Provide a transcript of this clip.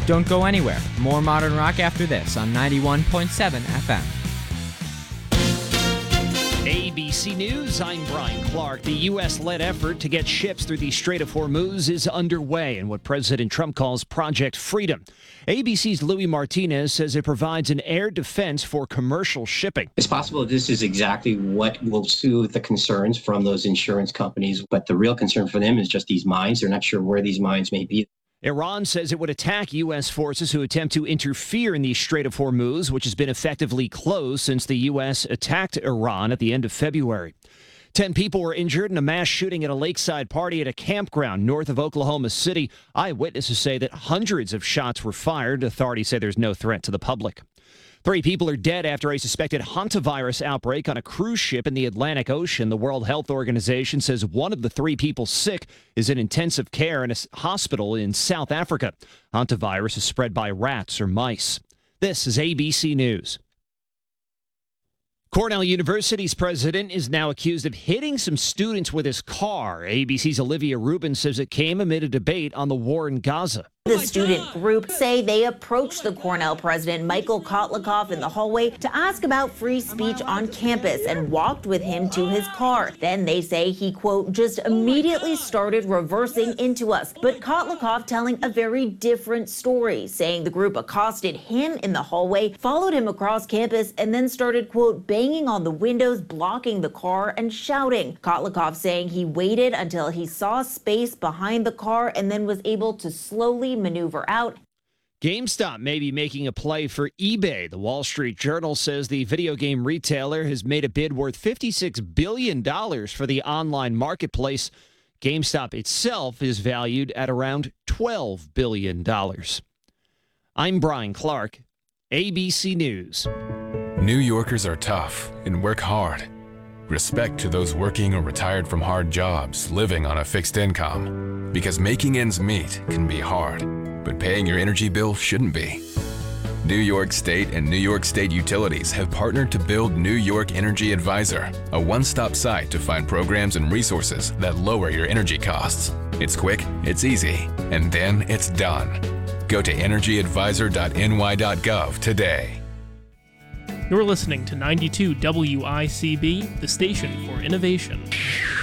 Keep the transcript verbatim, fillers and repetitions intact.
Don't go anywhere. More modern rock after this on ninety-one point seven F M. A B C News, I'm Brian Clark. The U S-led effort to get ships through the Strait of Hormuz is underway in what President Trump calls Project Freedom. A B C's Louis Martinez says it provides an air defense for commercial shipping. It's possible this is exactly what will soothe the concerns from those insurance companies, but the real concern for them is just these mines. They're not sure where these mines may be. Iran says it would attack U S forces who attempt to interfere in the Strait of Hormuz, which has been effectively closed since the U S attacked Iran at the end of February. Ten people were injured in a mass shooting at a lakeside party at a campground north of Oklahoma City. Eyewitnesses say that hundreds of shots were fired. Authorities say there's no threat to the public. Three people are dead after a suspected hantavirus outbreak on a cruise ship in the Atlantic Ocean. The World Health Organization says one of the three people sick is in intensive care in a hospital in South Africa. Hantavirus is spread by rats or mice. This is A B C News. Cornell University's president is now accused of hitting some students with his car. A B C's Olivia Rubin says it came amid a debate on the war in Gaza. The student group say they approached the Cornell president, Michael Kotlikoff, in the hallway to ask about free speech on campus and walked with him to his car. Then they say he, quote, just immediately started reversing into us. But Kotlikoff telling a very different story, saying the group accosted him in the hallway, followed him across campus, and then started, quote, banging on the windows, blocking the car, and shouting. Kotlikoff saying he waited until he saw space behind the car and then was able to slowly maneuver out. GameStop may be making a play for eBay. The Wall Street Journal says the video game retailer has made a bid worth fifty-six billion dollars for the online marketplace. GameStop itself is valued at around twelve billion dollars. I'm Brian Clark, A B C News. New Yorkers are tough and work hard. Respect to those working or retired from hard jobs, living on a fixed income. Because making ends meet can be hard, but paying your energy bill shouldn't be. New York State and New York State Utilities have partnered to build New York Energy Advisor, a one-stop site to find programs and resources that lower your energy costs. It's quick, it's easy, and then it's done. Go to energy advisor dot n y dot gov today. You're listening to ninety-two W I C B, the station for innovation.